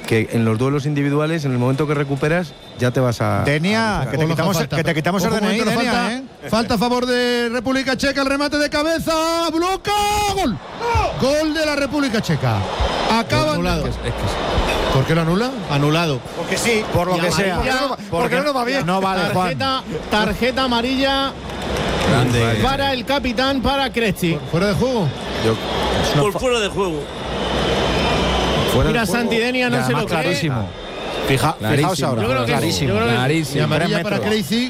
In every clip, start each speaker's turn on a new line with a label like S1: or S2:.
S1: que en los duelos individuales, en el momento que recuperas, ya te vas a...
S2: Denia, que te quitamos el DNI, Denia,
S3: Falta a favor de República Checa, el remate de cabeza, bloca, gol. Gol de la República Checa. Acaban de... ¿Por qué lo anula?
S4: Anulado.
S2: Porque sí, por lo que sea. Porque no va bien.
S4: No vale, tarjeta amarilla grande para el capitán, para Cresci.
S3: ¿Fuera de juego?
S5: Por fuera de juego.
S4: Mira, Santi, Denia no se lo cree.
S2: Clarísimo. Fijaos ahora.
S4: Yo creo que
S2: clarísimo.
S3: Y amarilla para Crazy.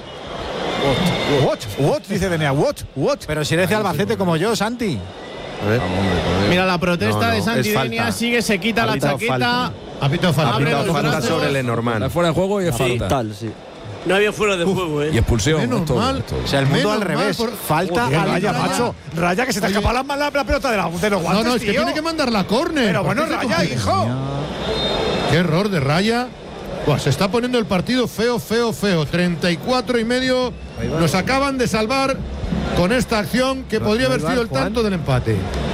S2: What? Dice Denia, what? Pero si eres de Albacete como yo, Santi.
S4: Mira la protesta de Santi Denia, sigue, se quita la chaqueta.
S3: Ha pitado
S1: falta sobre Lenormand.
S6: Está fuera de juego y es falta.
S5: Sí. No había fuera de juego,
S6: Y expulsión.
S3: Menos mal.
S2: O sea, el mundo al revés. Falta a Raya, macho. Raya, que se te escapa la pelota de los guantes,
S3: No, es que tiene que mandar la córner.
S2: Pero bueno, Raya, hijo.
S3: Qué error de Raya. Buah, se está poniendo el partido feo. 34,5. Nos acaban de salvar con esta acción que podría haber sido el tanto del empate.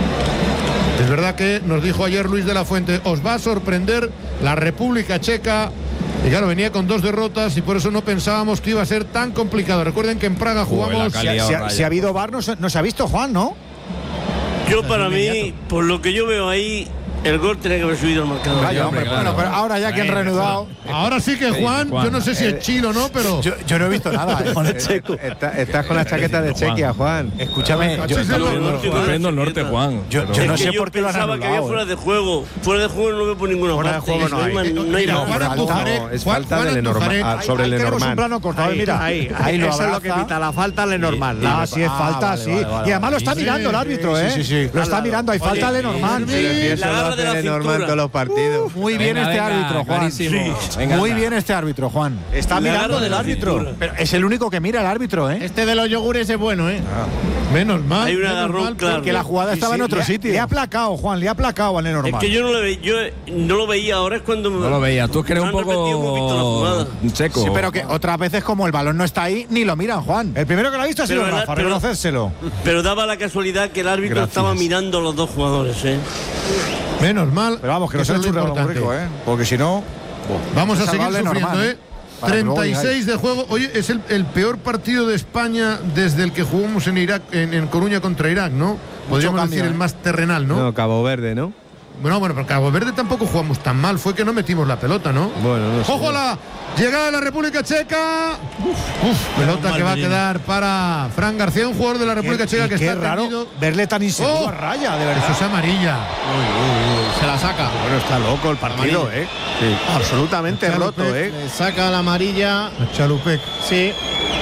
S3: Es verdad que nos dijo ayer Luis de la Fuente, os va a sorprender la República Checa. Y claro, venía con 2 derrotas y por eso no pensábamos que iba a ser tan complicado. Recuerden que en Praga jugamos...
S2: Si ha habido VAR, no se ha visto, Juan, ¿no?
S5: Yo para mí, por lo que yo veo ahí, el gol tenía que haber subido el marcador.
S2: Bueno, pero ahora ya que han reanudado...
S3: Ahora sí que Juan, yo no sé si es chilo o no, pero...
S2: Yo no he visto nada.
S1: Estás con la chaqueta de Chequia, Juan.
S2: Escúchame,
S6: Está viendo el norte, Juan.
S2: Yo no sé por qué lo han
S5: pensaba que había
S2: anulado.
S5: fuera de juego. Fuera de juego no me pone ninguna
S2: Fuera de
S5: parte.
S2: juego no hay.
S1: Es falta de Lenormand, sobre
S2: Tenemos un
S1: Lenormand.
S2: plano cortado, mira. Ahí lo
S7: eso es lo que pita la falta Lenormand.
S2: Ah, sí, es falta, sí. Y además lo está mirando el árbitro, ¿eh?
S1: Sí.
S2: Lo está mirando, hay falta de Lenormand.
S5: La garra de la
S1: Lenormand todos los partidos.
S2: Muy bien este árbitro, Juan. Muy bien este árbitro, Juan. Está mirando del árbitro. Pero es el único que mira el árbitro, ¿eh?
S4: Este de los yogures es bueno, ¿eh?
S3: Menos mal.
S5: Hay un agarrón claro.
S2: Porque la jugada estaba en otro sitio. Le ha aplacado, Juan, le ha aplacado a Lenormand.
S5: Es que yo no lo veía, ahora es cuando
S6: No lo veía. Tú es que eres un poco seco.
S2: Sí, pero que otras veces, como el balón no está ahí, ni lo miran, Juan. El primero que lo ha visto ha sido Rafa, reconocérselo.
S5: Pero daba la casualidad que el árbitro estaba mirando a los dos jugadores, ¿eh?
S3: Menos mal.
S2: Pero vamos, que no se
S3: eso
S2: le
S3: es lo
S2: churra
S3: importante.
S2: rico, ¿eh? Porque si no...
S3: Vamos a seguir
S2: salvable
S3: sufriendo,
S2: normal,
S3: ¿eh? 36 de juego. Oye, es el peor partido de España desde el que jugamos en Irak, en Coruña contra Irak, ¿no? Podríamos
S2: cambio,
S3: decir el más terrenal, ¿no?
S1: No, Cabo Verde, ¿no?
S3: Bueno, pero Cabo Verde tampoco jugamos tan mal. Fue que no metimos la pelota, ¿no?
S1: Bueno, no sé.
S3: ¡Ojo a la llegada de la República Checa! Pelota que va a quedar para Fran García, un jugador de la República Checa que está
S2: raro
S3: tendido.
S2: verle tan inseguro a Raya, de verdad.
S3: Eso es amarilla.
S4: Se la saca.
S7: Bueno, está loco el partido, ¿eh? Sí. Absolutamente roto, ¿eh?
S4: Le saca la amarilla.
S3: Chalupec.
S4: Sí.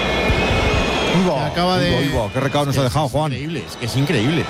S4: Acaba de...
S2: Qué recado nos ha dejado, Juan.
S4: Increíble, es que es increíble.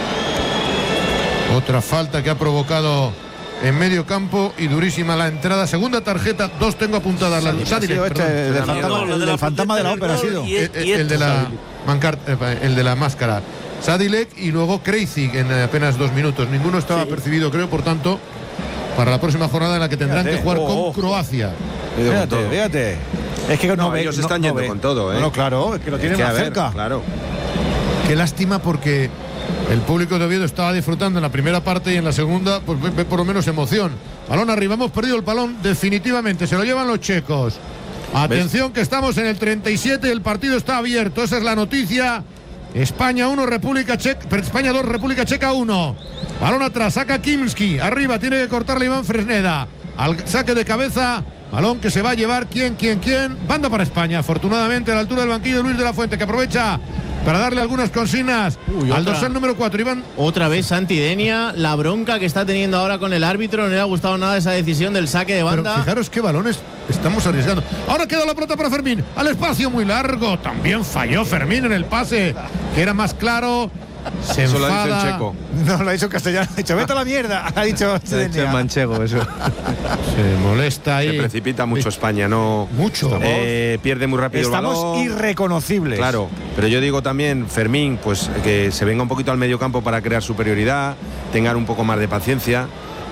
S3: Otra falta que ha provocado en medio campo y durísima la entrada. Segunda tarjeta, 2 tengo apuntadas. El
S2: del fantasma de la ópera ha sido.
S3: El de la el de la máscara. Sadilek y luego Crazy en apenas 2 minutos. Ninguno estaba percibido, creo, por tanto, para la próxima jornada en la que tendrán que jugar con Croacia.
S2: Fíjate. Es que no
S1: ellos están yendo con todo, ¿eh?
S2: No, claro, es que lo tienen más cerca.
S1: Claro.
S3: Qué lástima porque el público de Oviedo estaba disfrutando en la primera parte y en la segunda, pues ve por lo menos emoción. Balón arriba, hemos perdido el balón definitivamente, se lo llevan los checos. Atención que estamos en el 37, el partido está abierto, esa es la noticia. España 1, República Checa, España 2, República Checa 1. Balón atrás, saca Kimski, arriba tiene que cortarle Iván Fresneda. Al saque de cabeza, balón que se va a llevar quién. Banda para España, afortunadamente a la altura del banquillo de Luis de la Fuente, que aprovecha para darle algunas consignas al dorsal número 4, Iván.
S4: Otra vez Santi Denia, la bronca que está teniendo ahora con el árbitro, no le ha gustado nada esa decisión del saque de banda.
S3: Pero fijaros qué balones estamos arriesgando. Ahora queda la pelota para Fermín, al espacio muy largo, también falló Fermín en el pase, que era más claro. Se
S1: eso
S3: enfada.
S1: lo ha dicho en checo.
S2: No, lo ha dicho en castellano. Ha dicho, vete a la mierda. Ha dicho
S1: en manchego, eso.
S3: Se molesta ahí.
S1: Se precipita mucho España, ¿no?
S3: Mucho.
S1: Pierde muy rápido
S2: Estamos
S1: el balón.
S2: irreconocibles.
S1: Claro, pero yo digo también, Fermín, pues que se venga un poquito al medio campo para crear superioridad, tengan un poco más de paciencia.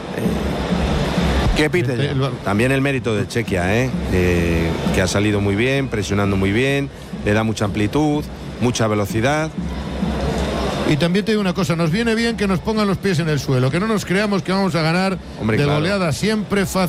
S2: ¿Qué pite ya?
S1: También el mérito de Chequia, que ha salido muy bien, presionando muy bien, le da mucha amplitud, mucha velocidad.
S3: Y también te digo una cosa, nos viene bien que nos pongan los pies en el suelo, que no nos creamos que vamos a ganar. Hombre, de goleada siempre fácil.